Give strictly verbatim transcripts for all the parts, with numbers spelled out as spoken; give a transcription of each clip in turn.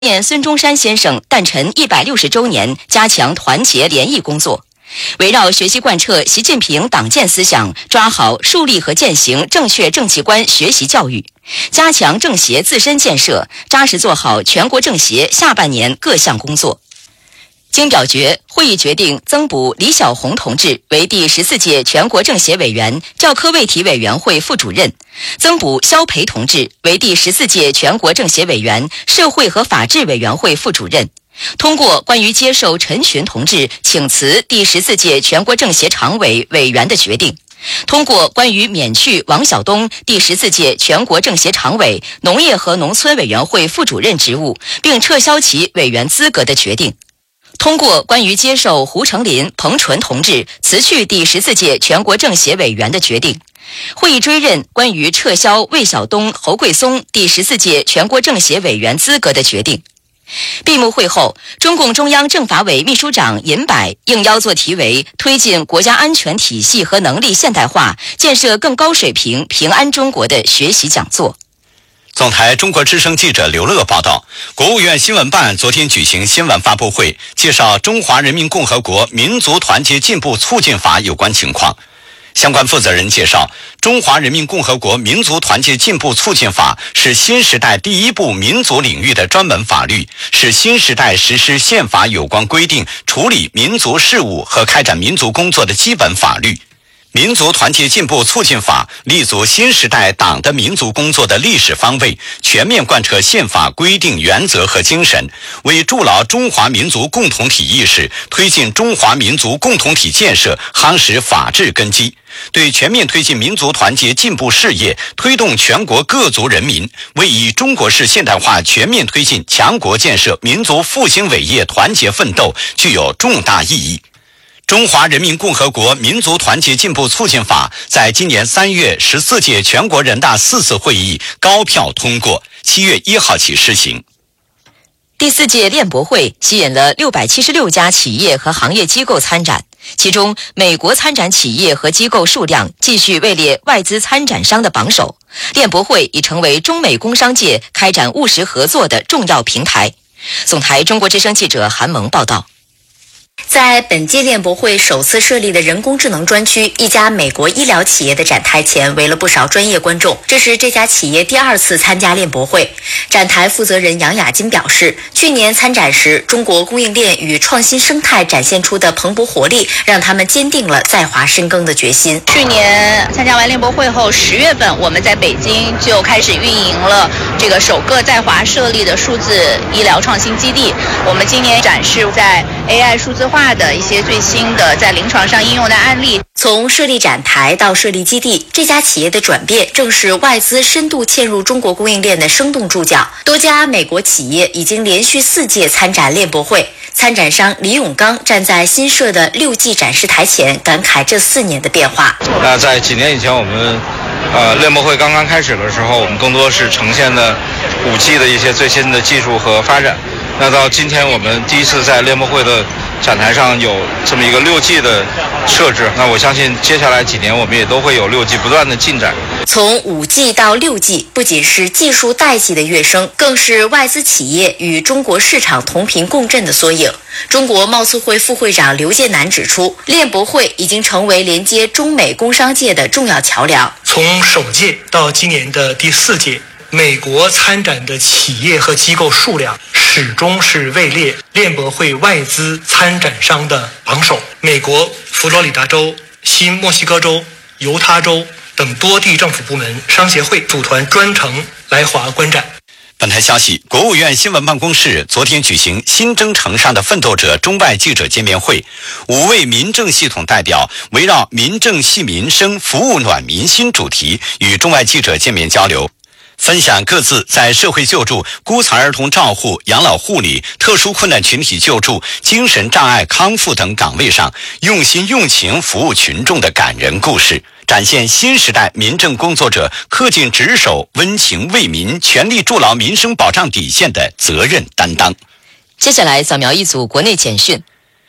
念孙中山先生诞辰一百六十周年，加强团结联谊工作，围绕学习贯彻习近平党建思想，抓好树立和践行正确政绩观学习教育，加强政协自身建设，扎实做好全国政协下半年各项工作。经表决，会议决定增补李小红同志为第十四届全国政协委员、教科卫体委员会副主任，增补肖培同志为第十四届全国政协委员、社会和法制委员会副主任。通过关于接受陈群同志请辞第十四届全国政协常委委员的决定。通过关于免去王晓东第十四届全国政协常委、农业和农村委员会副主任职务，并撤销其委员资格的决定。通过关于接受胡成林、彭纯同志辞去第十四届全国政协委员的决定。会议追认关于撤销魏晓东、侯桂松第十四届全国政协委员资格的决定。闭幕会后，中共中央政法委秘书长尹柏应邀作题为“推进国家安全体系和能力现代化，建设更高水平平安中国”的学习讲座。 总台中国之声记者刘乐报道，国务院新闻办昨天举行新闻发布会，介绍《中华人民共和国民族团结进步促进法》有关情况。相关负责人介绍，《中华人民共和国民族团结进步促进法》是新时代第一部民族领域的专门法律，是新时代实施宪法有关规定、处理民族事务和开展民族工作的基本法律。民族团结进步促进法立足新时代党的民族工作的历史方位，全面贯彻宪法规定原则和精神，为筑牢中华民族共同体意识，推进中华民族共同体建设夯实法治根基，对全面推进民族团结进步事业，推动全国各族人民为以中国式现代化全面推进强国建设民族复兴伟业团结奋斗，具有重大意义。中华人民共和国民族团结进步促进法在今年三月十四届全国人大四次会议高票通过，七月一号起施行。 第四届链博会吸引了六百七十六家企业和行业机构参展，其中美国参展企业和机构数量继续位列外资参展商的榜首。链博会已成为中美工商界开展务实合作的重要平台。总台中国之声记者韩萌报道。 在本届链博会首次设立的人工智能专区，一家美国医疗企业的展台前围了不少专业观众。这是这家企业第二次参加链博会。展台负责人杨雅金表示，去年参展时，中国供应链与创新生态展现出的蓬勃活力，让他们坚定了在华深耕的决心。 去年参加完链博会后，十月份我们在北京就开始运营了这个首个在华设立的数字医疗创新基地。我们今年展示在 A I 数字化的一些最新的在临床上应用的案例。 从设立展台到设立基地，这家企业的转变正是外资深度嵌入中国供应链的生动注脚。多家美国企业已经连续四届参展链博会，参展商李永刚站在新设的六 G 展示台前，感慨这四年的变化。 那在几年以前，我们呃链博会刚刚开始的时候，我们更多是呈现的五 G 的一些最新的技术和发展。那到今天，我们第一次在链博会的展台上有这么一个六 G 的设置，那我相信接下来几年我们也都会有六 G 不断的进展。 从五 G 到六 G， 不仅是技术代际的跃升，更是外资企业与中国市场同频共振的缩影。中国贸促会副会长刘建南指出，链博会已经成为连接中美工商界的重要桥梁。 从首届到今年的第四届，美国参展的企业和机构数量始终是位列链博会外资参展商的榜首。美国佛罗里达州、新墨西哥州、犹他州等多地政府部门、商协会组团专程来华观展。 本台消息，国务院新闻办公室昨天举行新征程上的奋斗者中外记者见面会，五位民政系统代表围绕民政系民生、服务暖民心主题与中外记者见面交流，分享各自在社会救助、孤残儿童照护、养老护理、特殊困难群体救助、精神障碍康复等岗位上用心用情服务群众的感人故事，展现新时代民政工作者恪尽职守、温情为民、全力筑牢民生保障底线的责任担当。 接下来扫描一组国内简讯。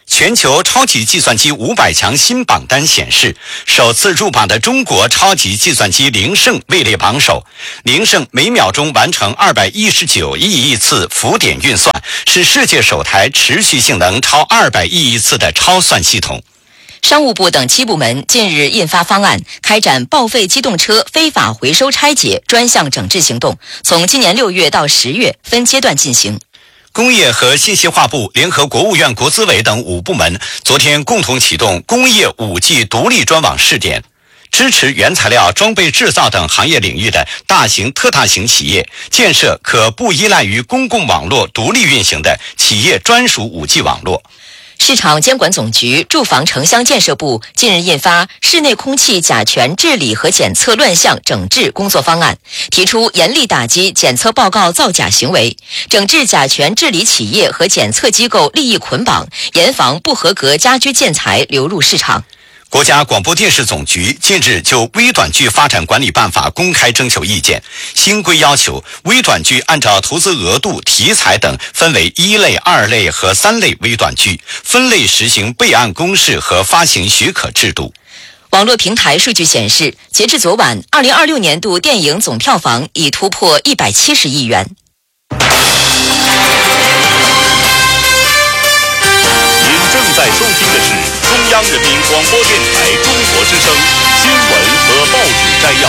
全球超级计算机五百强新榜单显示，首次入榜的中国超级计算机灵胜位列榜首。灵胜每秒钟完成二百一十九亿亿次浮点运算，是世界首台持续性能超二百亿亿次的超算系统。 商务部等七部门近日印发方案，开展报废机动车非法回收拆解专项整治行动，从今年六月到十月分阶段进行。 工业和信息化部联合国务院国资委等五部门昨天共同启动工业 五 G 独立专网试点，支持原材料、装备制造等行业领域的大型、特大型企业建设可不依赖于公共网络独立运行的企业专属 五 G 网络。 市场监管总局住房城乡建设部近日印发《室内空气甲醛治理和检测乱象整治工作方案》，提出严厉打击检测报告造假行为，整治甲醛治理企业和检测机构利益捆绑，严防不合格家居建材流入市场。 国家广播电视总局近日就微短剧发展管理办法公开征求意见，新规要求微短剧按照投资额度、题材等分为一类、二类和三类微短剧，分类实行备案公示和发行许可制度。 网络平台数据显示，截至昨晚，二零二六年度电影总票房已突破一百七十亿元。 您正在收听的是中央人民广播电台中国之声新闻和报纸摘要。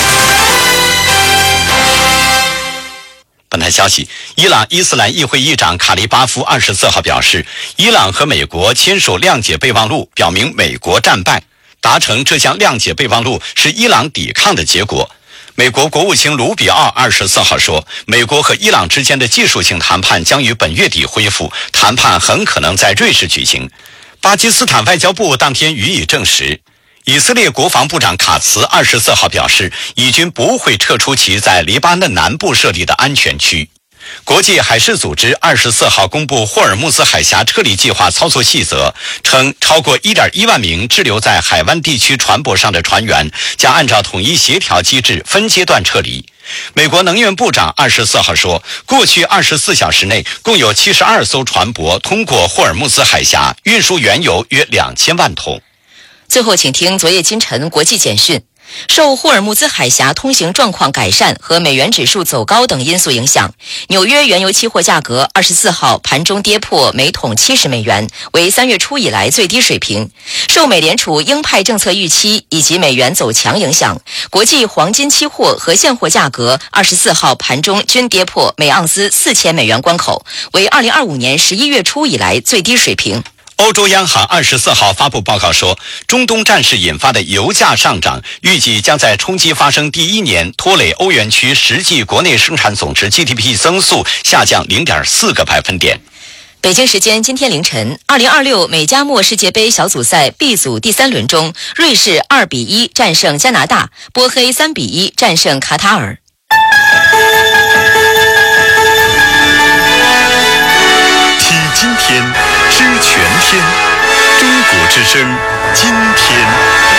本台消息，伊朗伊斯兰议会议长卡利巴夫二十四号表示，伊朗和美国签署谅解备忘录，表明美国战败，达成这项谅解备忘录是伊朗抵抗的结果。美国国务卿卢比奥二十四号说，美国和伊朗之间的技术性谈判将于本月底恢复，谈判很可能在瑞士举行。巴基斯坦外交部当天予以证实。以色列国防部长卡茨二十四号表示，以军不会撤出其在黎巴嫩南部设立的安全区。国际海事组织二十四号公布霍尔木兹海峡撤离计划操作细则，称超过 一点一万名滞留在海湾地区船舶上的船员将按照统一协调机制分阶段撤离。美国能源部长二十四号说，过去二十四小时内共有七十二艘船舶通过霍尔木兹海峡，运输原油约两千万桶。 最后请听昨夜今晨国际简讯。受霍尔木兹海峡通行状况改善和美元指数走高等因素影响，纽约原油期货价格二十四号盘中跌破每桶七十美元，为三月初以来最低水平。受美联储鹰派政策预期以及美元走强影响，国际黄金期货和现货价格二十四号盘中均跌破每盎司四千美元关口，为二零二五年十一月初以来最低水平。 欧洲央行二十四号发布报告说，中东战事引发的油价上涨预计将在冲击发生第一年拖累欧元区实际国内生产总值 G D P 增速下降 零点四个百分点。 北京时间今天凌晨，二零二六美加墨世界杯小组赛 B 组第三轮中，瑞士二比一战胜加拿大，波黑三比一战胜卡塔尔。 听今天，知全天，中国之声，今天。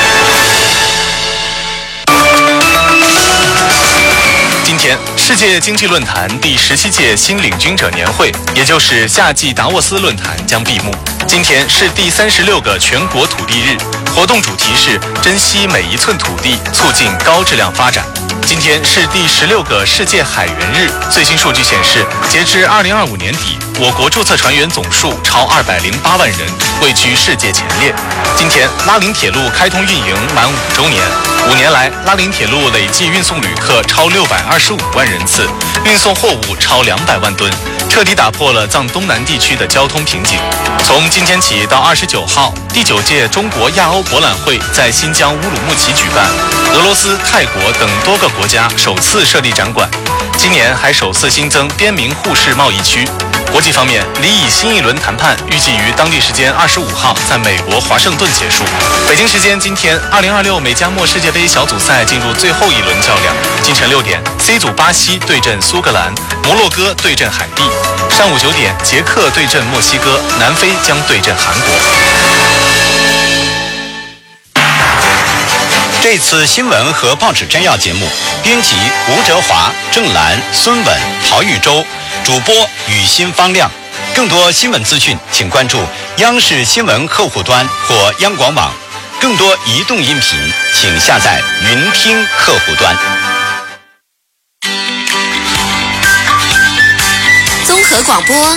今天，世界经济论坛第十七届新领军者年会，也就是夏季达沃斯论坛将闭幕。今天是第三十六个全国土地日，活动主题是珍惜每一寸土地，促进高质量发展。今天是第十六个世界海员日，最新数据显示，截至二零二五年底，我国注册船员总数超二百零八万人，位居世界前列。今天，拉林铁路开通运营满五周年，五年来，拉林铁路累计运送旅客超六百二十五万人次，运送货物超两百万吨，彻底打破了藏东南地区的交通瓶颈。从今天起到二十九号，第九届中国亚欧博览会在新疆乌鲁木齐举办，俄罗斯、泰国等多个国家首次设立展馆。今年还首次新增边民互市贸易区。国际方面，离以新一轮谈判预计于当地时间二十五号在美国华盛顿结束。北京时间今天，二零二六美加墨世界杯小组赛进入最后一轮较量。清晨六点 ，C 组巴西对阵苏格兰，摩洛哥对阵海地；上午九点，捷克对阵墨西哥，南非将对阵韩国。 这次新闻和报纸摘要节目，编辑吴哲华、郑兰、孙稳、陶玉洲，主播雨欣方亮。 更多新闻资讯，请关注央视新闻客户端或央广网。更多移动音频，请下载云听客户端。 综合广播。